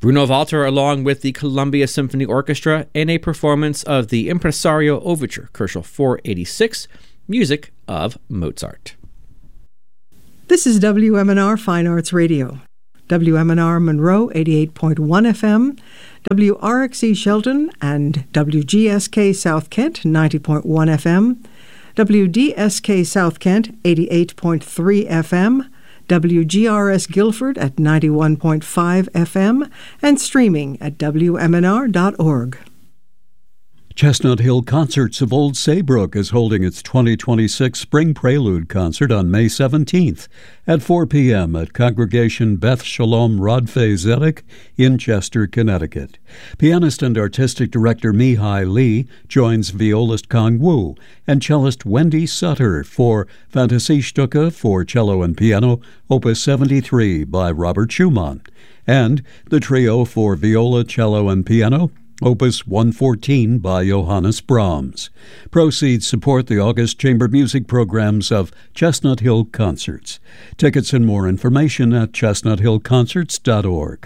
Bruno Walter along with the Columbia Symphony Orchestra in a performance of the Impresario Overture, Koschel 486, music of Mozart. This is WMNR Fine Arts Radio. WMNR Monroe 88.1 FM, WRXE Shelton and WGSK South Kent 90.1 FM, WDSK South Kent 88.3 FM, WGRS Guilford at 91.5 FM, and streaming at WMNR.org. Chestnut Hill Concerts of Old Saybrook is holding its 2026 Spring Prelude concert on May 17th at 4 p.m. at Congregation Beth Shalom Rodfei Zedek in Chester, Connecticut. Pianist and artistic director Mihai Lee joins violist Kang Wu and cellist Wendy Sutter for Fantasiestücke for cello and piano, Opus 73 by Robert Schumann, and the trio for viola, cello, and piano, Opus 114 by Johannes Brahms. Proceeds support the August Chamber Music programs of Chestnut Hill Concerts. Tickets and more information at chestnuthillconcerts.org.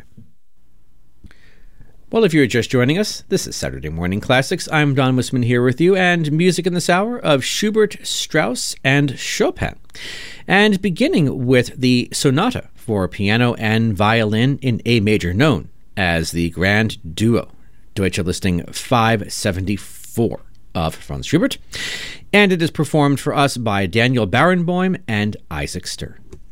Well, if you're just joining us, this is Saturday Morning Classics. I'm Don Wisman here with you, and music in this hour of Schubert, Strauss, and Chopin. And beginning with the Sonata for piano and violin in A major, known as the Grand Duo, Deutsche Listing 574 of Franz Schubert, and it is performed for us by Daniel Barenboim and Isaac Stern.